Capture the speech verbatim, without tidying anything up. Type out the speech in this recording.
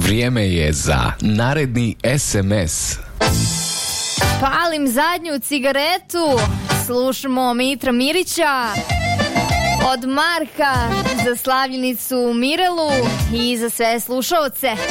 Vrijeme je za naredni es em es. Palim zadnju cigaretu, slušamo Mitra Mirića, od Marka za slavljenicu Mirelu i za sve slušalce.